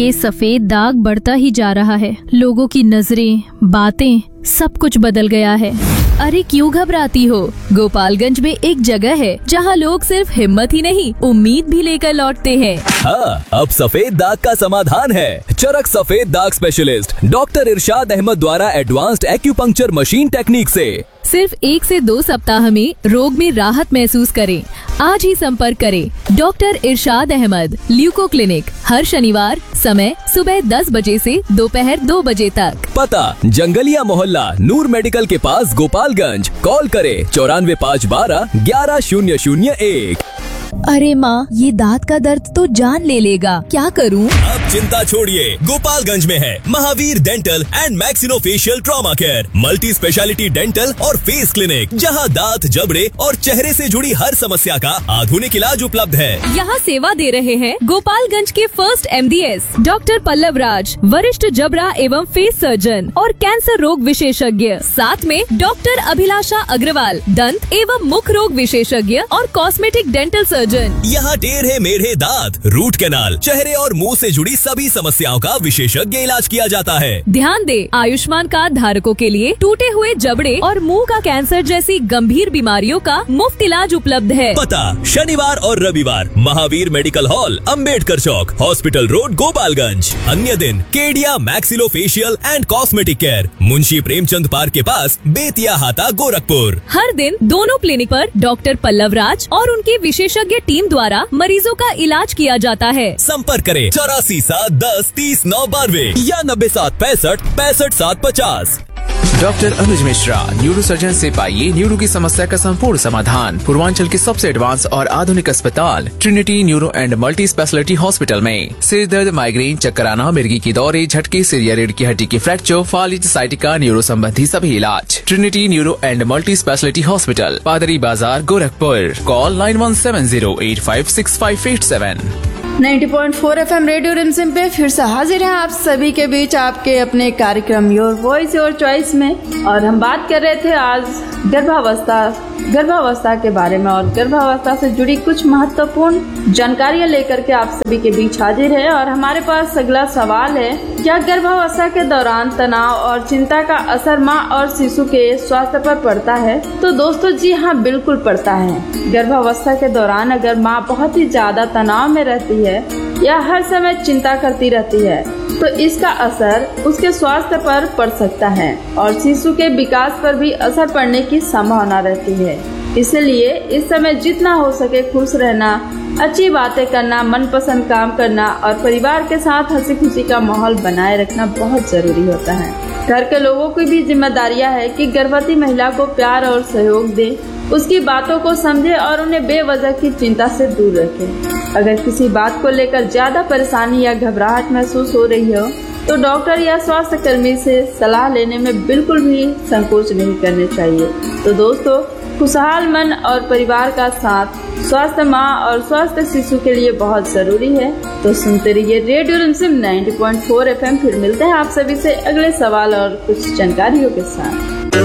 ये सफेद दाग बढ़ता ही जा रहा है। लोगों की नजरें, बातें, सब कुछ बदल गया है। अरे क्यों घबराती हो? गोपालगंज में एक जगह है जहाँ लोग सिर्फ हिम्मत ही नहीं, उम्मीद भी लेकर लौटते हैं। हाँ, अब सफेद दाग का समाधान है। चरक सफेद दाग स्पेशलिस्ट डॉक्टर इरशाद अहमद द्वारा एडवांस्ड एक्यूपंक्चर मशीन टेक्निक से सिर्फ 1 से 2 सप्ताह में रोग में राहत महसूस करें। आज ही संपर्क करें डॉक्टर इरशाद अहमद, ल्यूको क्लिनिक, हर शनिवार, समय सुबह 10 बजे से दोपहर 2 बजे तक। पता जंगलिया मोहल्ला, नूर मेडिकल के पास, गोपालगंज। कॉल करें 94 512 11001। अरे माँ, ये दांत का दर्द तो जान ले लेगा, क्या करूँ? अब चिंता छोड़िए, गोपालगंज में है Mahavir dental and maxillofacial trauma care, multi speciality dental और फेस क्लिनिक, जहां दांत, जबड़े और चेहरे से जुड़ी हर समस्या का आधुनिक इलाज उपलब्ध है। यहाँ सेवा दे रहे हैं गोपालगंज के फर्स्ट MDS डॉक्टर पल्लव राज, वरिष्ठ जबड़ा एवं फेस सर्जन और कैंसर रोग विशेषज्ञ। साथ में डॉक्टर अभिलाषा अग्रवाल, दंत एवं मुख रोग विशेषज्ञ और कॉस्मेटिक डेंटल सर्जन। यहाँ टेढ़े मेढ़े दांत, रूट कैनाल, चेहरे और मुंह से जुड़ी सभी समस्याओं का विशेषज्ञ इलाज किया जाता है। ध्यान दे, आयुष्मान कार्ड धारकों के लिए टूटे हुए जबड़े और मुंह का कैंसर जैसी गंभीर बीमारियों का मुफ्त इलाज उपलब्ध है। पता शनिवार और रविवार, महावीर मेडिकल हॉल, अंबेडकर चौक, हॉस्पिटल रोड, गोपालगंज। अन्य दिन Kedia maxillofacial and cosmetic care, Munshi Premchand park के पास, बेतिया हाता, गोरखपुर। हर दिन दोनों क्लिनिक पर डॉक्टर पल्लव राज और उनकी विशेषज्ञ टीम द्वारा मरीजों का इलाज किया जाता है। संपर्क करें 84 7 10 30 9 92 या 90 7 65 65 7 50। डॉक्टर अनुज मिश्रा, न्यूरो सर्जन से पाइए न्यूरो की समस्या का संपूर्ण समाधान। पूर्वांचल के सबसे एडवांस और आधुनिक अस्पताल Trinity neuro and multi speciality hospital में सिर दर्द, माइग्रेन, चक्कर आना, मिर्गी की दौरे, झटके, सिर या रीढ़ की हड्डी की फ्रैक्चर, फालिज, साइटिका, न्यूरो संबंधी सभी इलाज। Trinity neuro and multi speciality hospital, पादरी बाजार, गोरखपुर। कॉल 9170856587। 90.4 FM रेडियो रिमझिम पे फिर से हाजिर हैं आप सभी के बीच आपके अपने कार्यक्रम योर वॉइस योर चॉइस में। और हम बात कर रहे थे आज गर्भावस्था के बारे में, और गर्भावस्था से जुड़ी कुछ महत्वपूर्ण जानकारियां लेकर के आप सभी के बीच हाजिर है। और हमारे पास अगला सवाल है, क्या गर्भावस्था के दौरान तनाव और चिंता का असर माँ और शिशु के स्वास्थ्य पर पड़ता है? तो दोस्तों जी हाँ, बिल्कुल पड़ता है। गर्भावस्था के दौरान अगर माँ बहुत ही ज्यादा तनाव में रहती है या हर समय चिंता करती रहती है तो इसका असर उसके स्वास्थ्य पर पड़ सकता है और शिशु के विकास पर भी असर पड़ने की संभावना रहती है। इसलिए इस समय जितना हो सके खुश रहना, अच्छी बातें करना, मनपसंद काम करना और परिवार के साथ हंसी खुशी का माहौल बनाए रखना बहुत जरूरी होता है। घर के लोगों की भी जिम्मेदारियां है कि गर्भवती महिला को प्यार और सहयोग दें, उसकी बातों को समझे और उन्हें बेवजह की चिंता से दूर रखें। अगर किसी बात को लेकर ज्यादा परेशानी या घबराहट महसूस हो रही हो तो डॉक्टर या स्वास्थ्य कर्मी से सलाह लेने में बिल्कुल भी संकोच नहीं करने चाहिए। तो दोस्तों, खुशहाल मन और परिवार का साथ स्वस्थ माँ और स्वस्थ शिशु के लिए बहुत जरूरी है। तो सुनते रहिए रेडियो रिमझिम 90.4 FM। फिर मिलते हैं आप सभी से अगले सवाल और कुछ जानकारियों के साथ।